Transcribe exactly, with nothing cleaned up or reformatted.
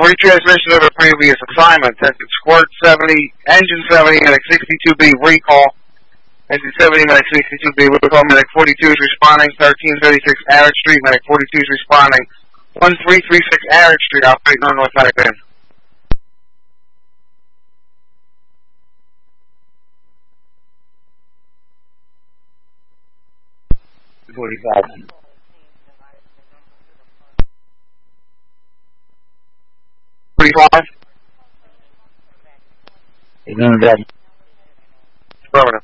retransmission of a previous assignment. Tested Squirt seventy, Engine seventy, Medic sixty-two B, recall. Engine seventy, Medic sixty-two B, recall. Medic forty-two is responding. thirteen thirty-six Arrett Street, Medic forty-two is responding. one three three six Arrett Street, operate North Medic in. forty-five. forty-five? You're going to bed. Affirmative.